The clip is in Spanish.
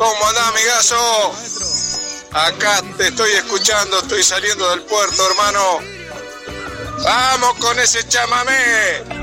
¿Cómo andás, amigazo? Acá te estoy escuchando, estoy saliendo del puerto, hermano. ¡Vamos con ese chamamé!